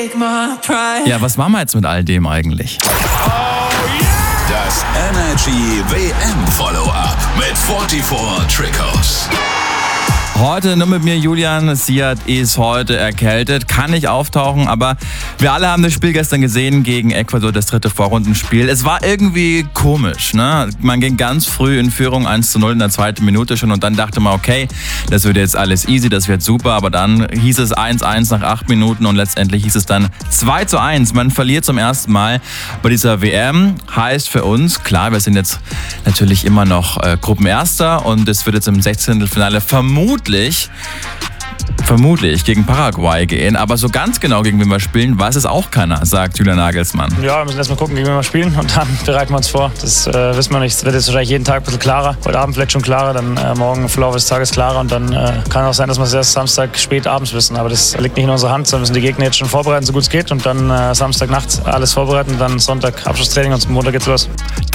Ja, was machen wir jetzt mit all dem eigentlich? Das Energy WM Follow-up mit 44 Trikots. Heute nur mit mir, Julian. Siad ist heute erkältet, kann nicht auftauchen, aber wir alle haben das Spiel gestern gesehen gegen Ecuador, das 3. Vorrundenspiel. Es war irgendwie komisch, ne? Man ging ganz früh in Führung 1:0 in der 2. Minute schon und dann dachte man, okay, das wird jetzt alles easy, das wird super, aber dann hieß es 1:1 nach 8 Minuten und letztendlich hieß es dann 2:1. Man verliert zum ersten Mal bei dieser WM. Heißt für uns, klar, wir sind jetzt natürlich immer noch Gruppenerster und es wird jetzt im 16. vermutlich gegen Paraguay gehen, aber so ganz genau gegen wen wir spielen, weiß es auch keiner, sagt Julian Nagelsmann. Ja, wir müssen erstmal gucken, gegen wen wir spielen und dann bereiten wir uns vor. Das wissen wir nicht. Es wird jetzt wahrscheinlich jeden Tag ein bisschen klarer. Heute Abend vielleicht schon klarer, dann morgen im Verlauf des Tages klarer und dann kann auch sein, dass wir es erst Samstag spät abends wissen. Aber das liegt nicht in unserer Hand, sondern müssen die Gegner jetzt schon vorbereiten, so gut es geht und dann Samstagnacht alles vorbereiten, dann Sonntag Abschlusstraining und Montag geht's los.